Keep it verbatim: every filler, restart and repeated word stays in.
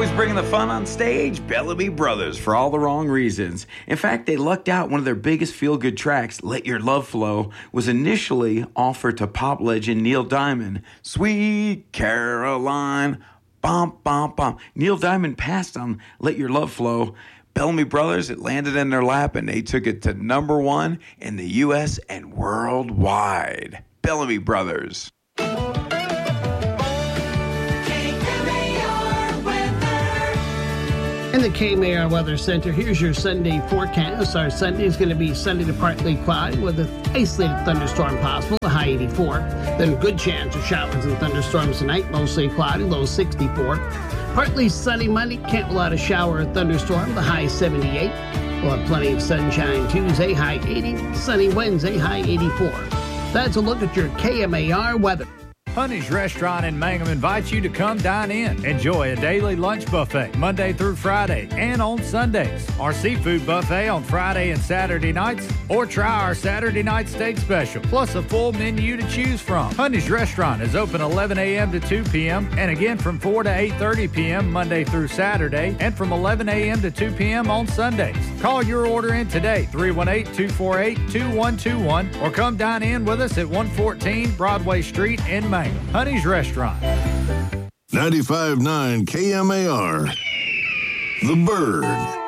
always bringing the fun on stage, Bellamy Brothers, for all the wrong reasons. In fact, they lucked out. One of their biggest feel-good tracks, Let Your Love Flow, was initially offered to pop legend Neil Diamond. Sweet Caroline, bum, bum, bum. Neil Diamond passed on Let Your Love Flow. Bellamy Brothers, it landed in their lap, and they took it to number one in the U S and worldwide. Bellamy Brothers. In the K M A R Weather Center, here's your Sunday forecast. Our Sunday is going to be sunny to partly cloudy with an isolated thunderstorm possible, a high eighty-four. Then good chance of showers and thunderstorms tonight, mostly cloudy, low sixty-four. Partly sunny Monday, can't rule out a shower or thunderstorm, the high seventy-eight. We'll have plenty of sunshine Tuesday, high eighty. Sunny Wednesday, high eighty-four. That's a look at your K M A R weather. Honey's Restaurant in Mangum invites you to come dine in. Enjoy a daily lunch buffet Monday through Friday and on Sundays. Our seafood buffet on Friday and Saturday nights, or try our Saturday night steak special, plus a full menu to choose from. Honey's Restaurant is open eleven a.m. to two p.m. and again from four to eight thirty p.m. Monday through Saturday and from eleven a.m. to two p.m. on Sundays. Call your order in today, three one eight, two four eight, two one two one, or come dine in with us at one fourteen Broadway Street in Mangum. Honey's Restaurant. ninety-five point nine K M A R. The Bird.